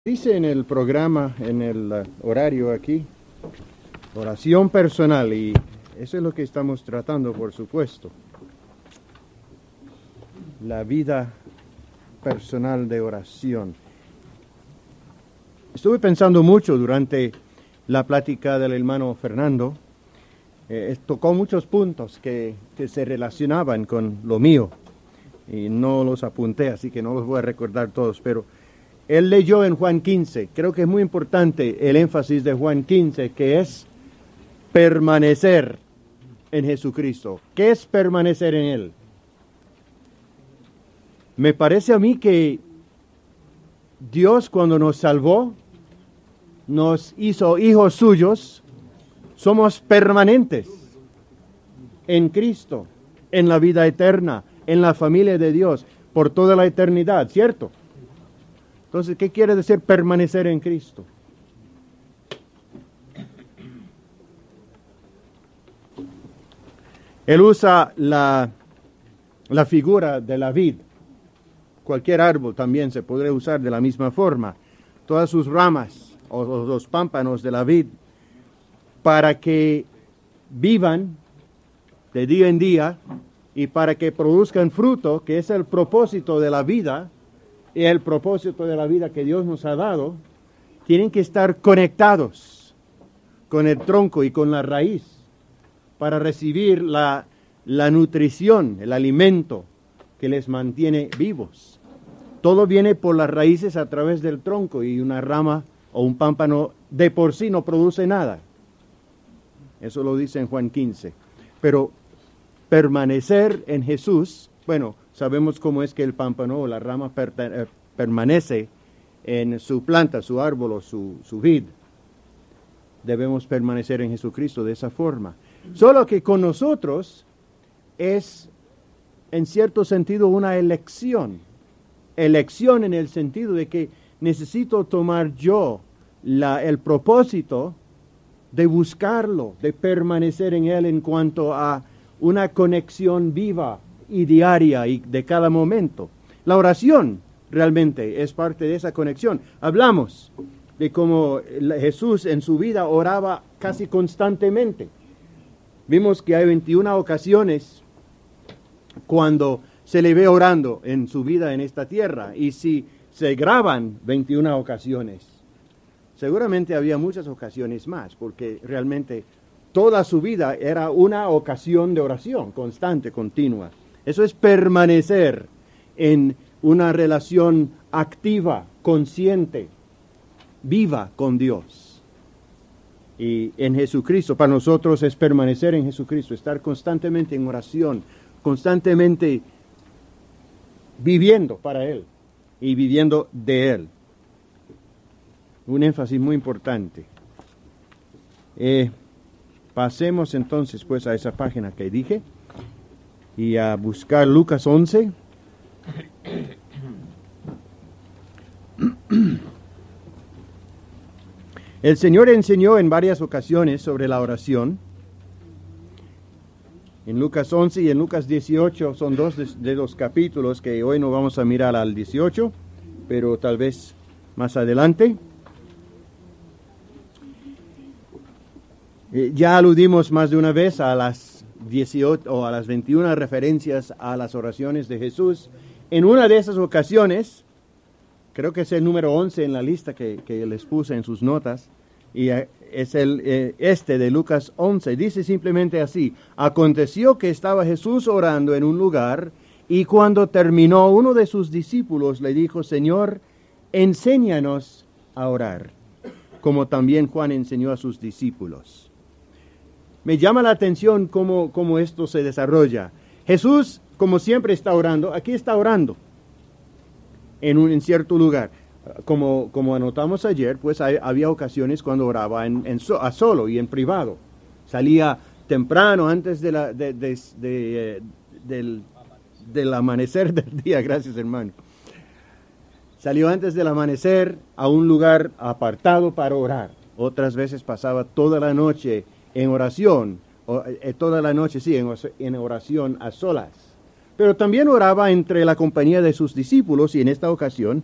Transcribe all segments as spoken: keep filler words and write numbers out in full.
Dice en el programa, en el uh, horario aquí, oración personal, y eso es lo que estamos tratando, por supuesto. La vida personal de oración. Estuve pensando mucho durante la plática del hermano Fernando. Eh, tocó muchos puntos que, que se relacionaban con lo mío, y no los apunté, así que no los voy a recordar todos, pero él leyó en Juan quince, creo que es muy importante el énfasis de Juan quince, que es permanecer en Jesucristo. ¿Qué es permanecer en Él? Me parece a mí que Dios, cuando nos salvó, nos hizo hijos suyos, somos permanentes en Cristo, en la vida eterna, en la familia de Dios, por toda la eternidad, ¿cierto? Entonces, ¿qué quiere decir permanecer en Cristo? Él usa la, la figura de la vid. Cualquier árbol también se podría usar de la misma forma. Todas sus ramas o los pámpanos de la vid, para que vivan de día en día y para que produzcan fruto, que es el propósito de la vida, y el propósito de la vida que Dios nos ha dado, tienen que estar conectados con el tronco y con la raíz para recibir la, la nutrición, el alimento que les mantiene vivos. Todo viene por las raíces a través del tronco, y una rama o un pámpano de por sí no produce nada. Eso lo dice en Juan quince. Pero permanecer en Jesús, bueno, sabemos cómo es que el pámpano o la rama per, eh, permanece en su planta, su árbol o su, su vid. Debemos permanecer en Jesucristo de esa forma. Solo que con nosotros es, en cierto sentido, una elección. Elección en el sentido de que necesito tomar yo la, el propósito de buscarlo, de permanecer en Él en cuanto a una conexión viva y diaria y de cada momento. La oración realmente es parte de esa conexión. Hablamos de cómo Jesús en su vida oraba casi constantemente. Vimos que hay veintiuna ocasiones cuando se le ve orando en su vida en esta tierra, y si se graban veintiuna ocasiones, seguramente había muchas ocasiones más, porque realmente toda su vida era una ocasión de oración constante, continua. Eso es permanecer en una relación activa, consciente, viva con Dios. Y en Jesucristo, para nosotros es permanecer en Jesucristo, estar constantemente en oración, constantemente viviendo para Él y viviendo de Él. Un énfasis muy importante. Eh, pasemos entonces pues a esa página que dije, y a buscar Lucas once. El Señor enseñó en varias ocasiones sobre la oración. En Lucas once y en Lucas dieciocho son dos de, de los capítulos que hoy no vamos a mirar al dieciocho, pero tal vez más adelante. Eh, ya aludimos más de una vez a las dieciocho o a las veintiuna referencias a las oraciones de Jesús. En una de esas ocasiones, creo que es el número once en la lista que, que les puse en sus notas, y es el eh, este de Lucas once, dice simplemente así: aconteció que estaba Jesús orando en un lugar, y cuando terminó, uno de sus discípulos le dijo: Señor, enséñanos a orar, como también Juan enseñó a sus discípulos. Me llama la atención cómo, cómo esto se desarrolla. Jesús, como siempre, está orando. Aquí está orando en un en cierto lugar. Como, como anotamos ayer, pues hay, había ocasiones cuando oraba en, en so, a solo y en privado. Salía temprano, antes de la, de, de, de, eh, del, del amanecer del día. Gracias, hermano. Salió antes del amanecer a un lugar apartado para orar. Otras veces pasaba toda la noche en oración, o, eh, toda la noche, sí, en, en oración a solas. Pero también oraba entre la compañía de sus discípulos, y en esta ocasión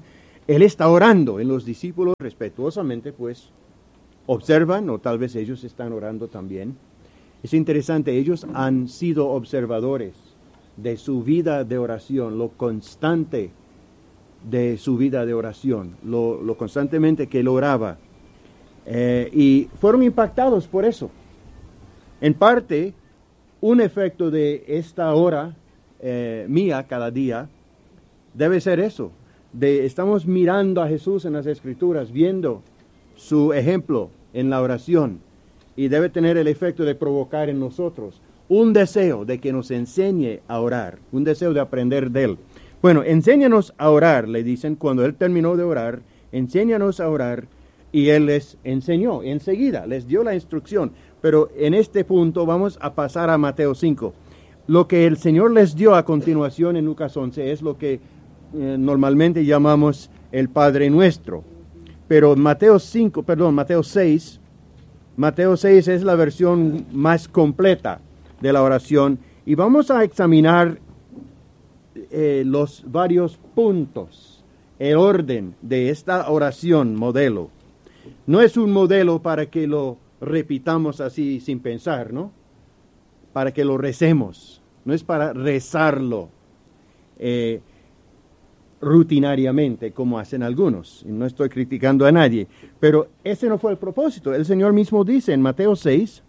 Él está orando en los discípulos respetuosamente, pues observan, o tal vez ellos están orando también. Es interesante, ellos han sido observadores de su vida de oración, lo constante de su vida de oración, lo, lo constantemente que él oraba. Eh, y fueron impactados por eso. En parte, un efecto de esta hora eh, mía cada día debe ser eso. De, estamos mirando a Jesús en las Escrituras, viendo su ejemplo en la oración, y debe tener el efecto de provocar en nosotros un deseo de que nos enseñe a orar, un deseo de aprender de él. Bueno, enséñanos a orar, le dicen, cuando él terminó de orar, enséñanos a orar, y él les enseñó enseguida, les dio la instrucción. Pero en este punto vamos a pasar a Mateo cinco. Lo que el Señor les dio a continuación en Lucas once es lo que eh, normalmente llamamos el Padre Nuestro. Pero Mateo cinco, perdón, Mateo seis, Mateo seis es la versión más completa de la oración, y vamos a examinar eh, los varios puntos, el orden de esta oración modelo. No es un modelo para que lo repitamos así sin pensar, ¿no? Para que lo recemos, no es para rezarlo eh, rutinariamente como hacen algunos. No estoy criticando a nadie, pero ese no fue el propósito. El Señor mismo dice en Mateo seis,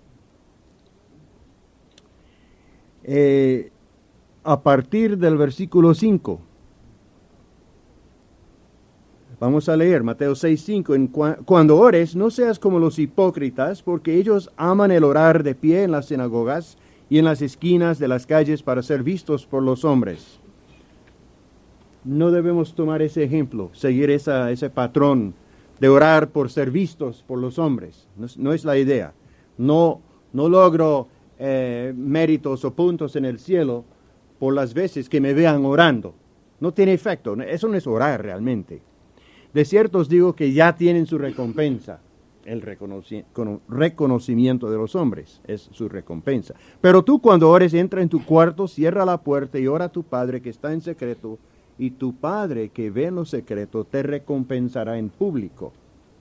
eh, a partir del versículo cinco, vamos a leer Mateo seis, cinco. En cua- cuando ores, no seas como los hipócritas, porque ellos aman el orar de pie en las sinagogas y en las esquinas de las calles para ser vistos por los hombres. No debemos tomar ese ejemplo, seguir esa, ese patrón de orar por ser vistos por los hombres. No, es- no es la idea. No, no logro eh, méritos o puntos en el cielo por las veces que me vean orando. No tiene efecto. Eso no es orar realmente. De cierto os digo que ya tienen su recompensa. El reconoci- cono- reconocimiento de los hombres es su recompensa. Pero tú, cuando ores, entra en tu cuarto, cierra la puerta y ora a tu Padre que está en secreto, y tu Padre que ve en lo secreto te recompensará en público.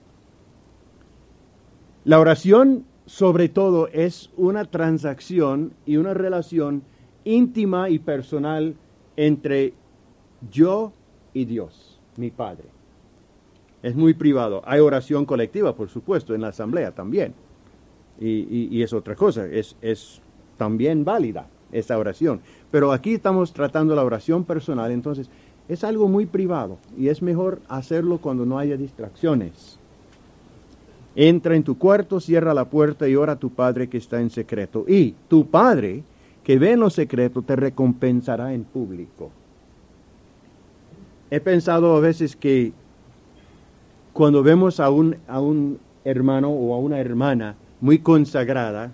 La oración, sobre todo, es una transacción y una relación íntima y personal entre yo y Dios, mi Padre. Es muy privado. Hay oración colectiva, por supuesto, en la asamblea también. Y, y, y es otra cosa, es, es también válida esa oración. Pero aquí estamos tratando la oración personal, entonces es algo muy privado y es mejor hacerlo cuando no haya distracciones. Entra en tu cuarto, cierra la puerta y ora a tu Padre que está en secreto. Y tu Padre que ve en lo secreto te recompensará en público. He pensado a veces que cuando vemos a un, a un hermano o a una hermana muy consagrada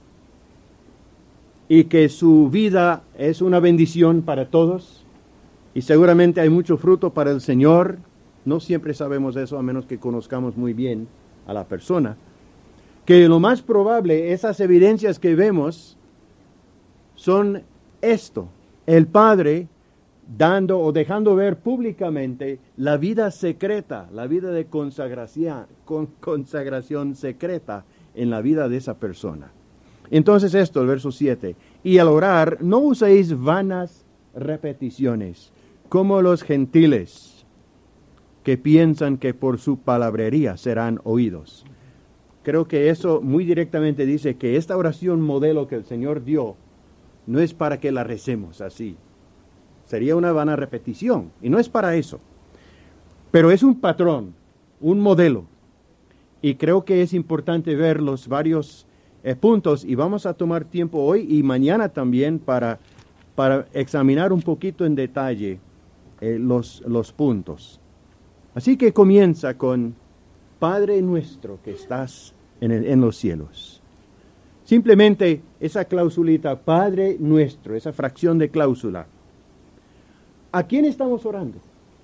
y que su vida es una bendición para todos y seguramente hay mucho fruto para el Señor, no siempre sabemos eso a menos que conozcamos muy bien a la persona, que lo más probable, esas evidencias que vemos son esto: el Padre dando o dejando ver públicamente la vida secreta, la vida de consagración, con consagración secreta en la vida de esa persona. Entonces esto, el verso siete, y al orar no uséis vanas repeticiones, como los gentiles, que piensan que por su palabrería serán oídos. Creo que eso muy directamente dice que esta oración modelo que el Señor dio no es para que la recemos así. Sería una vana repetición, y no es para eso. Pero es un patrón, un modelo. Y creo que es importante ver los varios eh, puntos, y vamos a tomar tiempo hoy y mañana también para, para examinar un poquito en detalle eh, los, los puntos. Así que comienza con Padre nuestro que estás en, el, en los cielos. Simplemente esa clausulita, Padre nuestro, esa fracción de cláusula. ¿A quién estamos orando?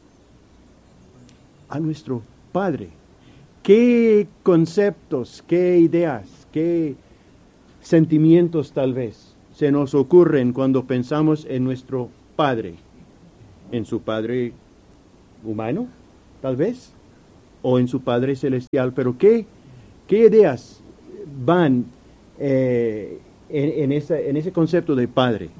A nuestro Padre. ¿Qué conceptos, qué ideas, qué sentimientos tal vez se nos ocurren cuando pensamos en nuestro Padre? ¿En su Padre humano, tal vez? o en su Padre Celestial. Pero ¿qué, qué ideas van eh, en, en, esa, en ese concepto de Padre?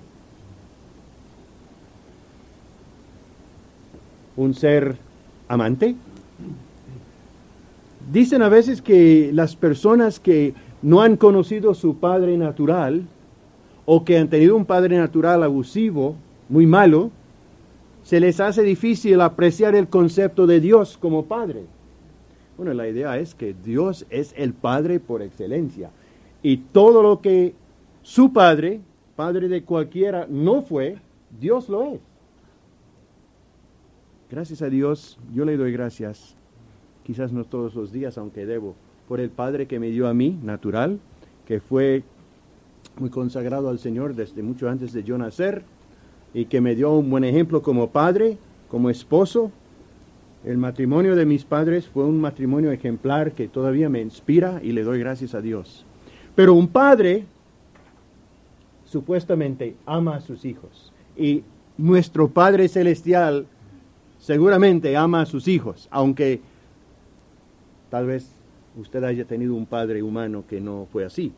¿Un ser amante? Dicen a veces que las personas que no han conocido su padre natural o que han tenido un padre natural abusivo, muy malo, se les hace difícil apreciar el concepto de Dios como Padre. Bueno, la idea es que Dios es el Padre por excelencia y todo lo que su Padre, Padre de cualquiera, no fue, Dios lo es. Gracias a Dios, yo le doy gracias, quizás no todos los días, aunque debo, por el Padre que me dio a mí, natural, que fue muy consagrado al Señor desde mucho antes de yo nacer, y que me dio un buen ejemplo como padre, como esposo. El matrimonio de mis padres fue un matrimonio ejemplar que todavía me inspira y le doy gracias a Dios. Pero un padre supuestamente ama a sus hijos, y nuestro Padre Celestial seguramente ama a sus hijos, aunque tal vez usted haya tenido un padre humano que no fue así.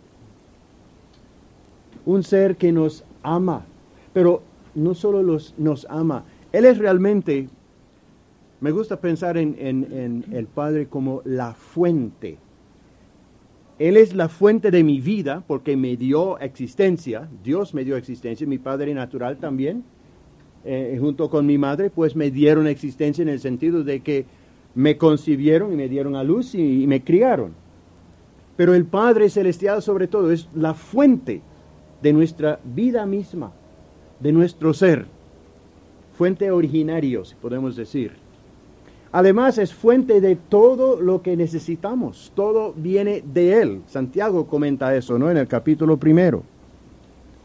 Un ser que nos ama, pero no solo los, nos ama, Él es realmente, me gusta pensar en, en, en el Padre como la fuente. Él es la fuente de mi vida porque me dio existencia, Dios me dio existencia, mi Padre natural también, eh, junto con mi madre, pues me dieron existencia en el sentido de que me concibieron y me dieron a luz y, y me criaron. Pero el Padre Celestial sobre todo es la fuente de nuestra vida misma, de nuestro ser, fuente originario, si podemos decir. Además es fuente de todo lo que necesitamos, todo viene de Él. Santiago comenta eso, ¿no? En el capítulo primero.